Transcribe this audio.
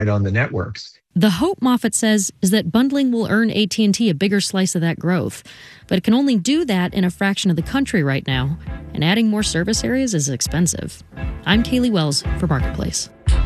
on the networks. The hope, Moffett says, is that bundling will earn AT&T a bigger slice of that growth. But it can only do that in a fraction of the country right now, and adding more service areas is expensive. I'm Kaylee Wells for Marketplace.